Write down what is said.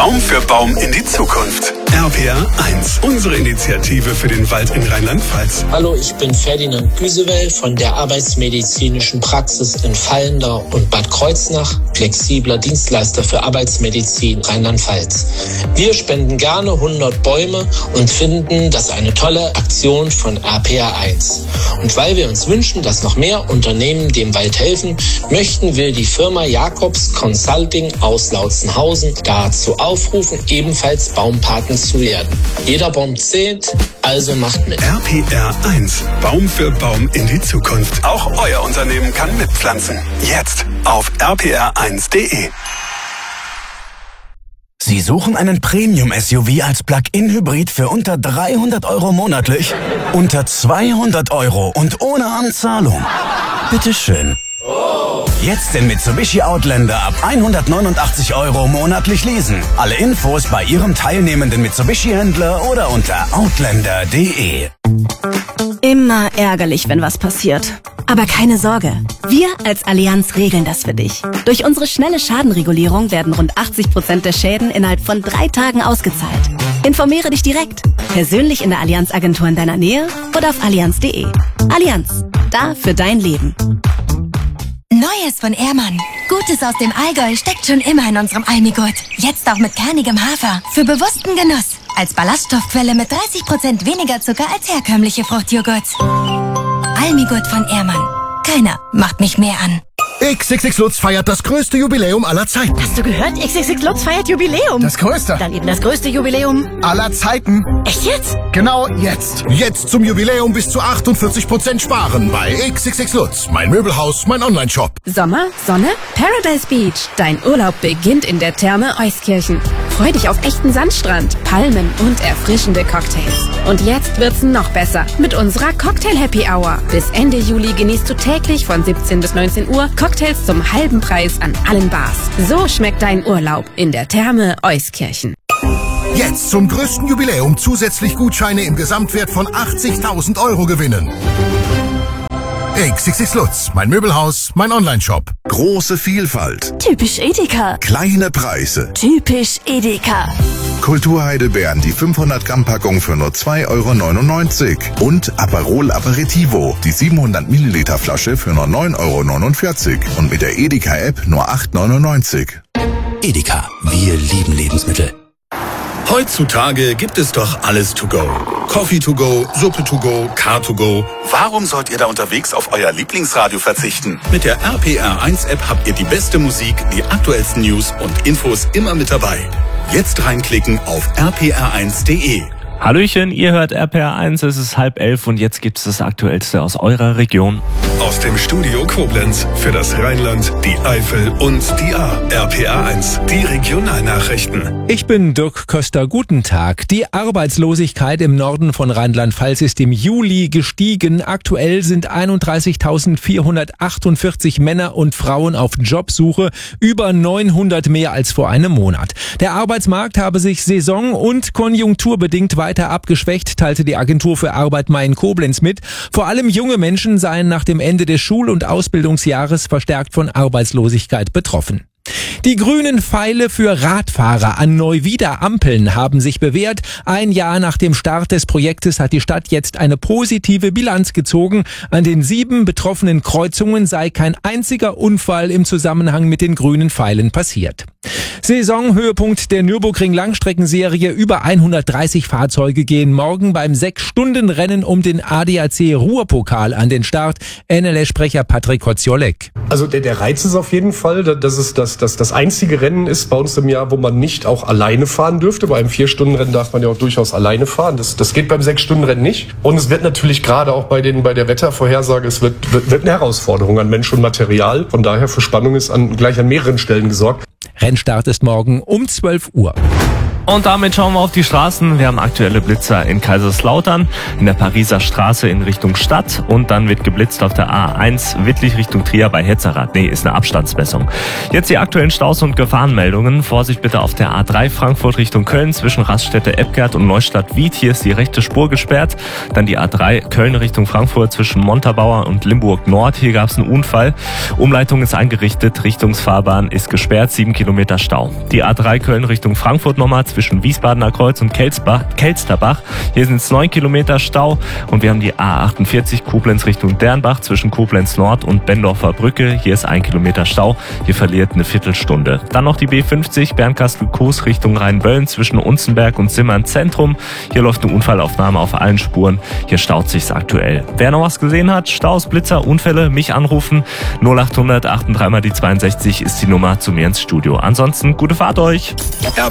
Baum für Baum in die Zukunft. RPR 1, unsere Initiative für den Wald in Rheinland-Pfalz. Hallo, ich bin Ferdinand Güsewell von der Arbeitsmedizinischen Praxis in Vallendar und Bad Kreuznach, flexibler Dienstleister für Arbeitsmedizin Rheinland-Pfalz. Wir spenden gerne 100 Bäume und finden das eine tolle Aktion von RPR 1. Und weil wir uns wünschen, dass noch mehr Unternehmen dem Wald helfen, möchten wir die Firma Jacobs Consulting aus Lautzenhausen dazu aufrufen, ebenfalls Baumpaten zu werden. Jeder Baum zählt, also macht mit. RPR 1, Baum für Baum in die Zukunft. Auch euer Unternehmen kann mitpflanzen. Jetzt auf rpr1.de. Sie suchen einen Premium-SUV als Plug-in-Hybrid für unter 300 € monatlich? Unter 200 € und ohne Anzahlung? Bitteschön. Jetzt den Mitsubishi Outlander ab 189 € monatlich leasen. Alle Infos bei Ihrem teilnehmenden Mitsubishi-Händler oder unter outlander.de. Immer ärgerlich, wenn was passiert. Aber keine Sorge, wir als Allianz regeln das für dich. Durch unsere schnelle Schadenregulierung werden rund 80% der Schäden innerhalb von 3 Tagen ausgezahlt. Informiere dich direkt, persönlich in der Allianz-Agentur in deiner Nähe oder auf allianz.de. Allianz, da für dein Leben. Neues von Ehrmann. Gutes aus dem Allgäu steckt schon immer in unserem Almigurt. Jetzt auch mit kernigem Hafer. Für bewussten Genuss. Als Ballaststoffquelle mit 30% weniger Zucker als herkömmliche Fruchtjoghurts. Almigurt von Ehrmann. Keiner macht mich mehr an. XXX Lutz feiert das größte Jubiläum aller Zeiten. Hast du gehört? XXX Lutz feiert Jubiläum. Das größte. Dann eben das größte Jubiläum aller Zeiten. Echt jetzt? Genau jetzt. Jetzt zum Jubiläum bis zu 48% sparen bei XXX Lutz. Mein Möbelhaus, mein Online-Shop. Sommer, Sonne, Paradise Beach. Dein Urlaub beginnt in der Therme Euskirchen. Freu dich auf echten Sandstrand, Palmen und erfrischende Cocktails. Und jetzt wird's noch besser mit unserer Cocktail Happy Hour. Bis Ende Juli genießt du täglich von 17 bis 19 Uhr Cocktails zum halben Preis an allen Bars. So schmeckt dein Urlaub in der Therme Euskirchen. Jetzt zum größten Jubiläum zusätzlich Gutscheine im Gesamtwert von 80.000 € gewinnen. XXX Lutz, mein Möbelhaus, mein Online-Shop. Große Vielfalt. Typisch Edeka. Kleine Preise. Typisch Edeka. Kulturheidelbeeren, die 500 Gramm Packung für nur 2,99 € und Aperol Aperitivo, die 700 Milliliter Flasche für nur 9,49 € und mit der Edeka App nur 8,99 €. Edeka, wir lieben Lebensmittel. Heutzutage gibt es doch alles to go. Coffee to go, Suppe to go, Car to go. Warum sollt ihr da unterwegs auf euer Lieblingsradio verzichten? Mit der RPR1-App habt ihr die beste Musik, die aktuellsten News und Infos immer mit dabei. Jetzt reinklicken auf rpr1.de. Hallöchen, ihr hört RPR 1, es ist 10:30 und jetzt gibt's das Aktuellste aus eurer Region. Aus dem Studio Koblenz für das Rheinland, die Eifel und die Ahr. RPR 1, die Regionalnachrichten. Ich bin Dirk Köster, guten Tag. Die Arbeitslosigkeit im Norden von Rheinland-Pfalz ist im Juli gestiegen. Aktuell sind 31.448 Männer und Frauen auf Jobsuche, über 900 mehr als vor einem Monat. Der Arbeitsmarkt habe sich saison- und konjunkturbedingt weiter abgeschwächt, teilte die Agentur für Arbeit Main-Koblenz mit. Vor allem junge Menschen seien nach dem Ende des Schul- und Ausbildungsjahres verstärkt von Arbeitslosigkeit betroffen. Die grünen Pfeile für Radfahrer an Neuwieder-Ampeln haben sich bewährt. Ein Jahr nach dem Start des Projektes hat die Stadt jetzt eine positive Bilanz gezogen. An den 7 betroffenen Kreuzungen sei kein einziger Unfall im Zusammenhang mit den grünen Pfeilen passiert. Saisonhöhepunkt der Nürburgring-Langstreckenserie. Über 130 Fahrzeuge gehen morgen beim 6-Stunden-Rennen um den ADAC Ruhrpokal an den Start. NLS-Sprecher Patrick Kotziolek. Also der Reiz ist auf jeden Fall, dass es das einzige Rennen ist bei uns im Jahr, wo man nicht auch alleine fahren dürfte. Bei einem 4-Stunden-Rennen darf man ja auch durchaus alleine fahren. Das geht beim 6-Stunden-Rennen nicht. Und es wird natürlich gerade auch bei der Wettervorhersage, es wird eine Herausforderung an Mensch und Material. Von daher für Spannung ist gleich an mehreren Stellen gesorgt. Rennstart ist morgen um 12 Uhr. Und damit schauen wir auf die Straßen. Wir haben aktuelle Blitzer in Kaiserslautern, in der Pariser Straße in Richtung Stadt und dann wird geblitzt auf der A1 Wittlich Richtung Trier bei Hetzerath. Nee, ist eine Abstandsmessung. Jetzt die aktuellen Staus und Gefahrenmeldungen. Vorsicht bitte auf der A3 Frankfurt Richtung Köln zwischen Raststätte Ebgert und Neustadt-Wied. Hier ist die rechte Spur gesperrt. Dann die A3 Köln Richtung Frankfurt zwischen Montabaur und Limburg Nord. Hier gab es einen Unfall. Umleitung ist eingerichtet. Richtungsfahrbahn ist gesperrt. 7 Kilometer Stau. Die A3 Köln Richtung Frankfurt nochmal zwischen Wiesbadener Kreuz und Kelsterbach. Hier sind es 9 Kilometer Stau und wir haben die A48 Koblenz Richtung Dernbach zwischen Koblenz Nord und Bendorfer Brücke. Hier ist 1 Kilometer Stau. Hier verliert eine Viertelstunde. Dann noch die B50 Bernkastel-Kues Richtung Rheinböllen zwischen Unzenberg und Simmern Zentrum. Hier läuft eine Unfallaufnahme auf allen Spuren. Hier staut sich's aktuell. Wer noch was gesehen hat, Staus, Blitzer, Unfälle, mich anrufen. 0800 83 mal die 62 ist die Nummer zu mir ins Studio. Ansonsten gute Fahrt euch.